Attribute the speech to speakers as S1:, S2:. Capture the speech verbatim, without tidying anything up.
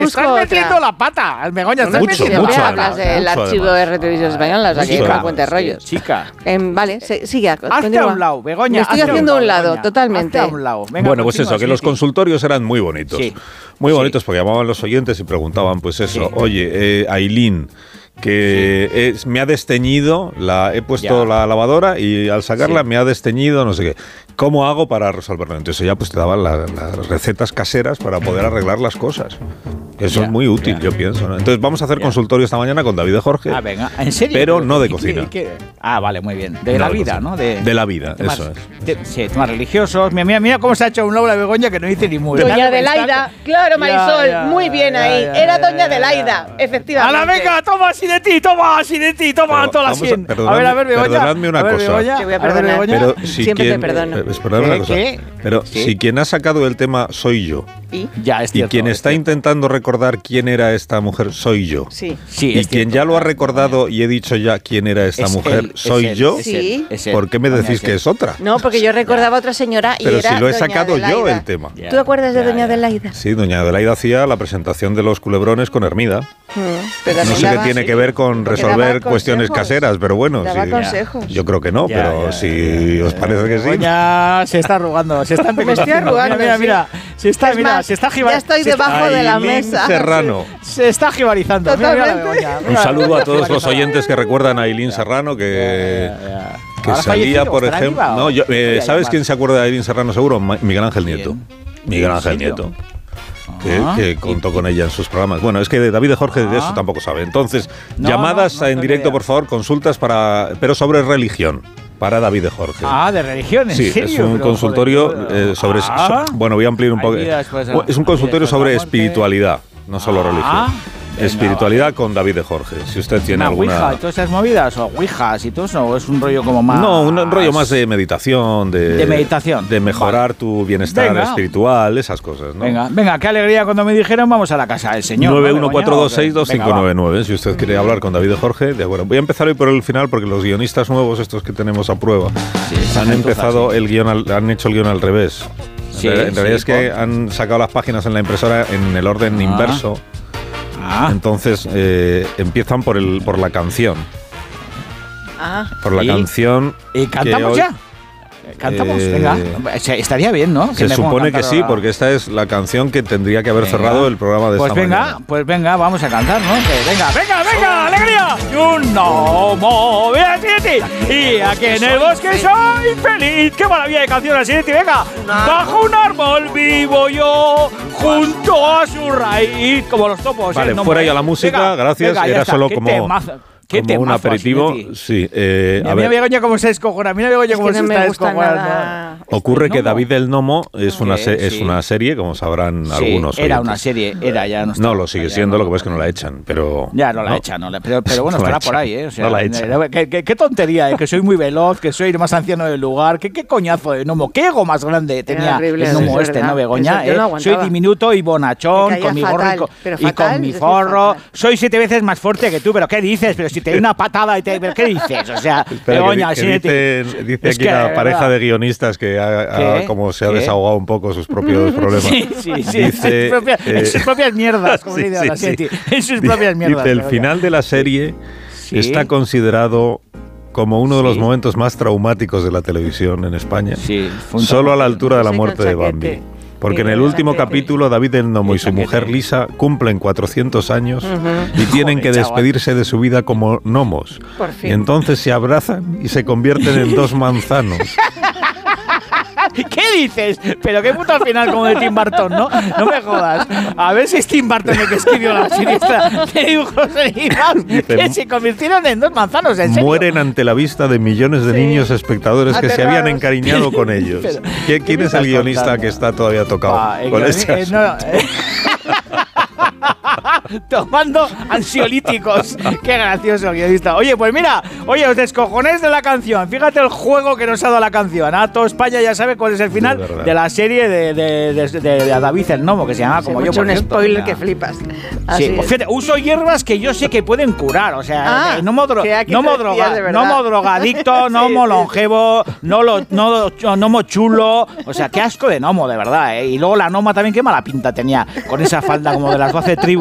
S1: Estás metiendo la pata, Begoña.
S2: Mucho, mucho.
S3: Mucho,
S2: además,
S3: el
S2: mucho
S3: archivo
S2: además.
S3: de Red Televisión Española, o sea, que
S2: Mucho
S3: no cuente rollos.
S1: Chica.
S3: Eh, vale, se, sigue.
S1: Hazte
S3: continúa.
S1: a un lado, Begoña.
S3: Me estoy
S1: hazte a
S3: haciendo a un lado,
S1: Begoña.
S3: totalmente.
S1: Hazte a un lado. Venga,
S2: bueno, pues
S1: continúa,
S2: eso, que los
S1: Siti.
S2: consultorios eran muy bonitos.
S1: Sí.
S2: Muy
S1: Sí.
S2: bonitos porque llamaban los oyentes y preguntaban, pues eso,
S1: Sí.
S2: oye, eh, Ailín, que
S1: Sí.
S2: es- me ha desteñido, la, he puesto
S1: Ya.
S2: la lavadora y al sacarla
S1: Sí.
S2: me ha desteñido, no sé qué. ¿Cómo hago para resolverlo? Entonces ya pues te daban la- las recetas caseras para poder arreglar las cosas. Eso
S1: Ya,
S2: es muy útil,
S1: ya.
S2: yo pienso, ¿no? Entonces vamos a hacer
S1: Ya.
S2: consultorio esta mañana con David de Jorge.
S1: Ah, venga, ¿en serio?
S2: Pero no de
S1: ¿qué-
S2: cocina.
S1: qué- qué? Ah, vale, muy bien. De
S2: No
S1: la
S2: de
S1: vida,
S2: cocina.
S1: ¿no? De,
S2: De la vida,
S1: temas-
S2: eso es.
S1: de- sí, temas religiosos. Mira, mira, mira cómo se ha hecho un lado la Begoña que no dice ni muy.
S3: Doña
S1: Está-
S3: Adelaida, claro, Marisol,
S1: Ya, ya,
S3: muy bien
S1: ya,
S3: ahí.
S1: ya,
S3: Era
S1: ya,
S3: Doña
S1: ya,
S3: Adelaida,
S1: ya.
S3: efectivamente.
S1: ¡Hala, venga! ¡Toma así de ti! ¡Toma así de ti! ¡Toma
S2: Pero
S1: toda la
S2: vamos a-
S1: sien! A
S2: perdonadme-
S1: ver, a ver, Begoña.
S2: perdonadme una
S1: a ver,
S2: cosa.
S1: Begoña,
S3: Te voy a
S1: a ver,
S3: perdonar.
S1: Begoña.
S2: Pero si
S3: Siempre
S2: quien,
S3: te perdono.
S2: eh, perdóname una
S1: ¿Qué?
S2: cosa.
S1: ¿Qué?
S2: Pero
S1: ¿Qué?
S2: si quien ha sacado el tema soy yo
S3: ¿Y?
S1: Ya, es
S2: y
S1: cierto.
S2: quien
S1: es
S2: está
S1: cierto.
S2: intentando recordar quién era esta mujer soy yo.
S3: Sí.
S1: Sí,
S2: y
S1: es
S2: quien
S1: cierto.
S2: ya lo ha recordado y he dicho ya quién era esta
S1: Es
S2: mujer
S1: él, es
S2: soy
S1: él,
S2: yo.
S1: es
S3: Sí.
S1: él, es él.
S2: ¿Por qué me
S1: Doña
S2: decís
S1: es
S2: que
S1: él.
S2: es otra?
S3: No, porque yo recordaba a otra señora y
S2: Pero
S3: era
S2: si lo he
S3: Doña
S2: sacado yo
S3: Adelaida.
S2: el tema.
S1: Ya,
S3: ¿Tú te acuerdas de
S1: ya,
S3: Doña
S1: ya.
S3: Adelaida?
S2: Sí, doña Adelaida hacía la presentación de los culebrones con Hermida.
S3: Mm, pero
S2: No
S3: también
S2: sé qué
S3: daba-
S2: tiene
S3: sí,
S2: que ver con
S3: porque
S2: resolver
S3: daba
S2: cuestiones
S3: consejos.
S2: caseras, pero bueno,
S3: Daba
S2: sí.
S3: consejos.
S2: Yo creo que no,
S1: Ya,
S2: pero
S1: ya,
S2: si
S1: ya,
S2: os
S1: ya.
S2: parece que sí.
S1: Begoña se está arrugando, se está
S3: Me estoy
S1: empequeñeciendo.
S3: arrugando,
S1: Mira, mira,
S3: sí.
S1: mira. Se está,
S3: Es
S1: mira,
S3: más,
S1: se está
S3: ya
S1: jibar-
S3: estoy
S1: se-
S3: debajo de la
S2: Ailín
S3: mesa.
S2: Serrano.
S1: Se está jibarizando. Mira, mira la
S3: Totalmente.
S1: Begoña, mira
S2: Un
S1: la
S2: saludo
S1: Begoña
S2: a todos los
S1: jibarizada.
S2: oyentes que recuerdan a Ailín Serrano, que,
S1: Ya, ya, ya.
S2: que
S1: ¿Ahora
S2: salía,
S1: fallecido?
S2: por
S1: ¿Estará
S2: ejemplo...
S1: viva o-
S2: No, yo, eh,
S1: Voy a
S2: ¿sabes
S1: llamar.
S2: quién se acuerda de Ailín Serrano seguro? Ma- Miguel Ángel
S1: ¿Quién?
S2: Nieto. Miguel
S1: ¿En
S2: Ángel
S1: serio?
S2: Nieto. Que,
S1: Ah.
S2: que contó con ella en sus programas. Bueno, es que David de Jorge de
S1: Ah.
S2: eso tampoco sabe. Entonces,
S1: No,
S2: llamadas
S1: no, no
S2: en
S1: tengo
S2: directo,
S1: idea.
S2: por favor, consultas para, pero sobre religión, para David de Jorge.
S1: Ah, de religión, ¿en
S2: Sí,
S1: serio?
S2: es un
S1: Pero,
S2: consultorio
S1: joder,
S2: eh, sobre...
S1: ah.
S2: so- bueno, voy a ampliar un
S1: Hay
S2: poco.
S1: vida después de-
S2: Es un
S1: hay vida
S2: consultorio
S1: después de
S2: sobre
S1: la muerte.
S2: espiritualidad, no solo
S1: Ah,
S2: religión.
S1: venga,
S2: Espiritualidad
S1: vale.
S2: con David de Jorge. Si usted tiene
S1: ¿Una
S2: alguna...
S1: ouija y todas esas movidas? ¿O ouijas y todo eso? ¿O es un rollo como más...?
S2: No, un rollo más de meditación, de,
S1: De meditación.
S2: de mejorar tu bienestar
S1: Venga.
S2: espiritual, esas cosas, ¿no?
S1: Venga, venga, qué alegría cuando me dijeron vamos a la casa del señor.
S2: nueve
S1: ¿no,
S2: uno
S1: Begoña?
S2: cuatro dos seis dos
S1: Venga,
S2: cinco nueve
S1: va.
S2: nueve. Si usted quiere hablar con David de Jorge, de acuerdo. Voy a empezar hoy por el final porque los guionistas nuevos, estos que tenemos a prueba,
S1: Sí, esa
S2: han
S1: gentuza,
S2: empezado
S1: sí.
S2: el guión, al- han hecho el guión al revés.
S1: Sí,
S2: en realidad
S1: sí,
S2: es que
S1: por-
S2: han sacado las páginas en la impresora en el orden
S1: Ah.
S2: inverso.
S1: Ah,
S2: Entonces eh, empiezan por el por la canción.
S3: Ah,
S2: Por la
S1: ¿Y?
S2: canción.
S1: ¿y cantamos
S2: que hoy-
S1: ya? ¿Cantamos?
S2: Eh,
S1: Venga. Se- Estaría bien, ¿no?
S2: Se
S1: me ponga a
S2: supone que
S1: cantar
S2: sí,
S1: ahora.
S2: porque esta es la canción que tendría que haber
S1: Venga.
S2: cerrado el programa de
S1: Pues
S2: esta
S1: venga,
S2: mañana.
S1: pues venga, vamos a cantar, ¿no? Que venga, venga, venga, alegría. Y un no Beatriz. Y aquí en el bosque soy feliz. Qué maravilla de canción así, venga. Bajo un árbol vivo yo, junto a su raíz, como los topos.
S2: Vale,
S1: ¿eh? No,
S2: fuera ya
S1: hombre.
S2: la música,
S1: Venga,
S2: gracias.
S1: venga, ya
S2: Era
S1: está.
S2: solo
S1: Qué
S2: como,
S1: temazo, qué
S2: como un
S1: temazo,
S2: aperitivo.
S1: Asinetti.
S2: Sí, eh,
S1: Mira,
S2: a
S1: mira
S2: ver.
S1: Begoña cómo se descojona, mira Begoña
S3: es
S1: cómo
S3: que
S1: se
S3: no
S1: está
S3: me gusta
S1: descojonando.
S3: nada.
S2: Ocurre
S1: Este
S2: que
S1: gnomo.
S2: David del Nomo es una,
S1: ¿Qué?
S2: se- es
S1: Sí.
S2: una serie, como sabrán
S1: Sí,
S2: algunos.
S1: era
S2: oyentes.
S1: una serie, era ya no está.
S2: No, lo sigue
S1: Ya
S2: siendo,
S1: no.
S2: lo que pasa es que no la echan, pero...
S1: Ya no la echan, no la- pero, pero bueno,
S2: No la
S1: estará por
S2: echan,
S1: ahí, ¿eh? O sea,
S2: no la echan.
S1: eh, qué, qué- qué tontería, ¿eh? Que soy muy veloz, que soy el más anciano del lugar, qué, qué coñazo de gnomo, qué ego más grande tenía
S3: horrible,
S1: el gnomo
S3: es
S1: este,
S3: verdad.
S1: ¿no, Begoña?
S3: Eso yo
S1: ¿eh?
S3: no
S1: Soy
S3: aguantaba.
S1: diminuto y bonachón,
S3: Me caía
S1: con mi gorro y
S3: fatal,
S1: con,
S3: pero
S1: y con
S3: fatal,
S1: mi
S3: es decir,
S1: forro.
S3: fatal.
S1: Soy siete veces más fuerte que tú, pero ¿qué dices? Pero si te doy una patada y te... ¿Pero qué dices? O sea,
S2: Espera,
S1: Begoña,
S2: que,
S1: sí,
S2: di- que
S1: te-
S2: dice, dice
S1: es
S2: aquí
S1: que,
S2: la
S1: de
S2: pareja
S1: verdad.
S2: de guionistas que ha, ha-
S1: ¿Qué?
S2: como se ha
S1: ¿Qué?
S2: desahogado un poco sus propios problemas.
S1: Sí, sí, sí,
S2: Dice,
S1: en, sus propias, en
S2: eh,
S1: sus propias mierdas, como
S2: sí,
S1: dice
S2: sí,
S1: la
S2: sí.
S1: Seti, en sus
S2: Dice-
S1: propias mierdas.
S2: Dice, el
S1: Begoña.
S2: final de la serie
S1: Sí.
S2: está considerado como uno de los
S1: Sí.
S2: momentos más traumáticos de la televisión en España.
S1: Sí, fue un
S2: Solo a la
S1: trauma.
S2: altura de la
S3: Sí,
S2: muerte
S3: con
S2: de
S3: chaquete.
S2: Bambi. Porque
S3: Sí,
S2: en el
S3: con
S2: último
S3: chaquete.
S2: capítulo David del Nomo y
S1: El
S2: su
S1: chaquete.
S2: mujer Lisa cumplen cuatrocientos años y tienen
S1: Joder,
S2: que
S1: chaval.
S2: despedirse de su vida como gnomos.
S3: Por fin.
S2: Y entonces se abrazan y se convierten en dos manzanos.
S1: ¿Qué dices? Pero qué puto al final como de Tim Burton, ¿no? No me jodas. A ver si es Tim Burton el que escribió la serie esta de dibujos animados que se convirtieron en dos manzanos, ¿en serio?
S2: Mueren ante la vista de millones de
S3: Sí.
S2: niños espectadores que se
S3: Aterrados.
S2: habían encariñado con ellos.
S1: Pero,
S2: ¿Qui-
S1: ¿qué
S2: ¿Quién
S1: me
S2: es el
S1: estás
S2: guionista
S1: contando?
S2: que está todavía tocado
S1: Ah, el
S2: con
S1: guion-
S2: este
S1: eh, no,
S2: asunto?
S1: eh. tomando ansiolíticos. Qué gracioso, guionista. Oye, pues mira, oye, os descojonéis de la canción. Fíjate el juego que nos ha dado la canción. Ah, todo España ya sabe cuál es el final
S2: de,
S1: de la serie de, de, de, de, de David el Nomo, que se llama como
S3: Se
S1: yo.
S3: mucho
S1: Por
S3: un
S1: cierto.
S3: spoiler
S1: O sea,
S3: que flipas. Así
S1: Sí,
S3: es.
S1: fíjate, uso hierbas que yo sé que pueden curar, o sea,
S3: Ah,
S1: eh, nomo, dro-
S3: creía que
S1: nomo,
S3: te decías
S1: droga-
S3: de verdad.
S1: nomo drogadicto,
S3: Sí,
S1: nomo
S3: sí,
S1: longevo, no lo, no, nomo chulo, o sea, qué asco de gnomo, de verdad, ¿eh? Y luego la gnoma también, qué mala pinta tenía, con esa falda como de las doce tribus.